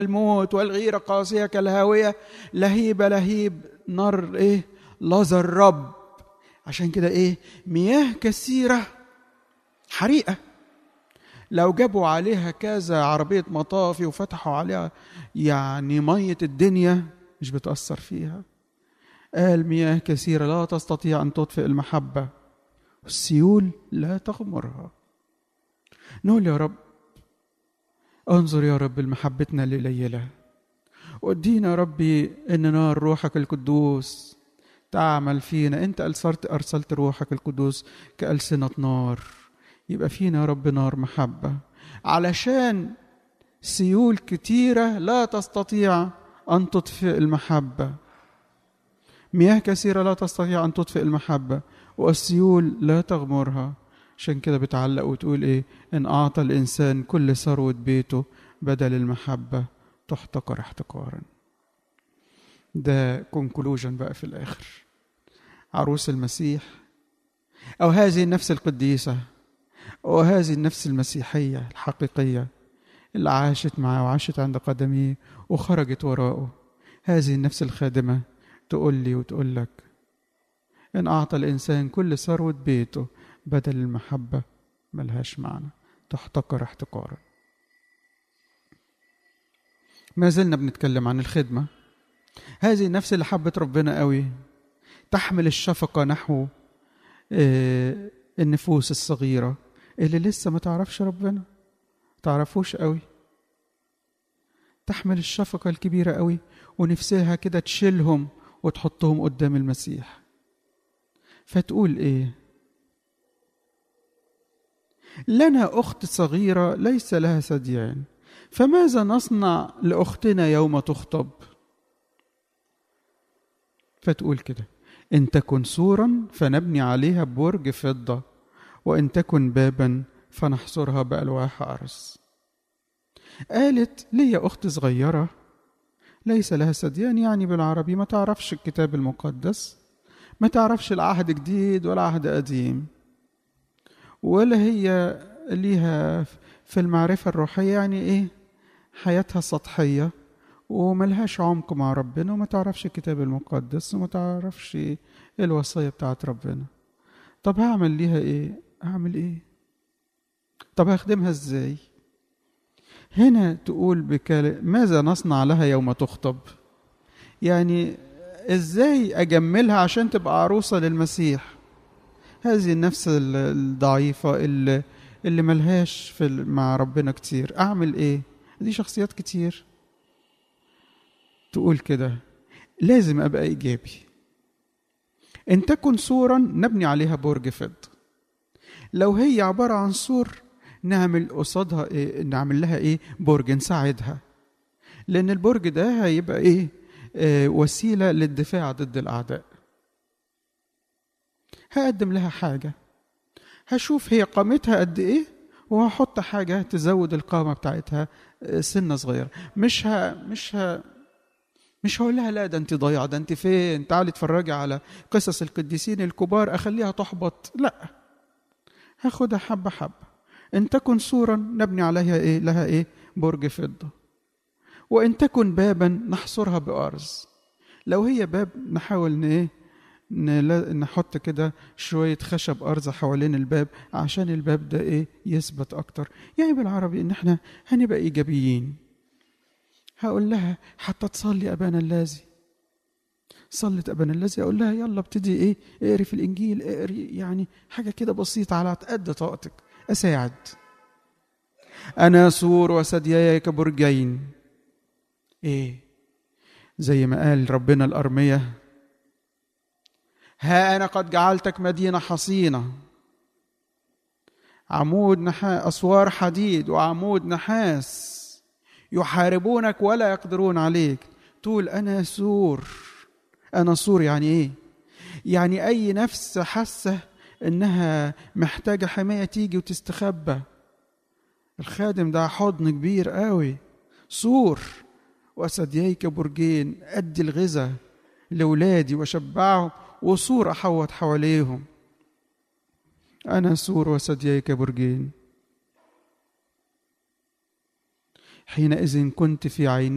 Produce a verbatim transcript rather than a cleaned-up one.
الموت، والغيرة قاسية كالهاوية، لهيب لهيب نار ايه لظى الرب. عشان كده ايه مياه كثيرة حريقة، لو جابوا عليها كذا عربية مطافي وفتحوا عليها يعني مية الدنيا مش بتأثر فيها. قال مياه كثيرة لا تستطيع أن تطفئ المحبة، والسيول لا تغمرها. نقول يا رب انظر يا رب لمحبتنا الليلة، وادينا يا ربي ان نار روحك القدوس تعمل فينا. انت ارسلت ارسلت روحك القدوس كألسنة نار، يبقى فينا يا رب نار محبة، علشان سيول كتيرة لا تستطيع ان تطفئ المحبة. مياه كثيرة لا تستطيع ان تطفئ المحبة، والسيول لا تغمرها. عشان كده بتعلق وتقول ايه؟ ان اعطى الانسان كل ثروة بيته بدل المحبة تحتقر احتقارا. ده كونكلوجن بقى في الاخر. عروس المسيح او هذه النفس القديسة وهذه النفس المسيحية الحقيقية اللي عاشت معه وعاشت عند قدميه وخرجت وراءه، هذه النفس الخادمة تقول لي وتقول لك إن أعطى الإنسان كل ثروة بيته بدل المحبة ملهاش معنى، تحتقر احتقارا. ما زلنا بنتكلم عن الخدمة. هذه النفس اللي حبت ربنا قوي تحمل الشفقة نحو النفوس الصغيرة اللي لسه ما تعرفش ربنا، تعرفوش قوي، تحمل الشفقة الكبيرة قوي ونفسها كده تشيلهم وتحطهم قدام المسيح. فتقول ايه؟ لنا أخت صغيرة ليس لها ثديان، فماذا نصنع لأختنا يوم تخطب؟ فتقول كده إن تكن سورا فنبني عليها برج فضة، وإن تكن بابا فنحصرها بألواح أرز. قالت لي أخت صغيرة ليس لها ثديان، يعني بالعربي ما تعرفش الكتاب المقدس، ما تعرفش العهد جديد ولا عهد قديم، ولا هي ليها في المعرفة الروحية، يعني إيه حياتها سطحية وملهاش عمق مع ربنا، وما تعرفش الكتاب المقدس وما تعرفش الوصية بتاعت ربنا. طب هعمل ليها إيه؟ هعمل إيه؟ طب هخدمها إزاي؟ هنا تقول بكلمة ماذا نصنع لها يوم تخطب؟ يعني إزاي أجملها عشان تبقى عروسة للمسيح؟ هذه النفس الضعيفة اللي, اللي ملهاش في مع ربنا كتير، أعمل إيه؟ دي شخصيات كتير تقول كده لازم أبقى إيجابي. إن تكن سورا نبني عليها برج فضة، لو هي عبارة عن سور نعمل قصادها إيه؟ نعمل لها إيه؟ برج، نساعدها، لأن البرج ده هيبقى إيه؟ آه وسيلة للدفاع ضد الأعداء. هقدم لها حاجة، هشوف هي قامتها قد إيه وهحط حاجة تزود القامة بتاعتها سنة صغيرة. مش ها مش ها مش هقول لها لا ده انت ضايعه، ده انت فين، تعالي اتفرجي على قصص القديسين الكبار، اخليها تحبط. لا، هاخدها حبه حبه. ان تكن سورا نبني عليها ايه لها ايه برج فضه، وان تكن بابا نحصرها بارز. لو هي باب نحاول ان ايه نحط كده شويه خشب ارز حوالين الباب عشان الباب ده ايه يثبت اكتر. يعني بالعربي ان احنا هنبقى ايجابيين. هقول لها حتى تصلي أبانا الذي، صلت أبانا الذي، أقول لها يلا ابتدي إيه اقري في الإنجيل، اقري يعني حاجة كده بسيطة على قد طاقتك، أساعد. أنا سور وثدياي كبرجين، إيه زي ما قال ربنا الأرمية ها أنا قد جعلتك مدينة حصينة، عمود نحاس، أسوار حديد وعمود نحاس يحاربونك ولا يقدرون عليك. تقول أنا سور. أنا سور يعني إيه؟ يعني أي نفس حاسة إنها محتاجة حماية تيجي وتستخبى. الخادم ده حضن كبير قوي، سور وثدييك برجين، أدي الغذاء لولادي وشبعهم، وسور أحوط حواليهم. أنا سور وثدييك برجين. حينئذ كنت في عيني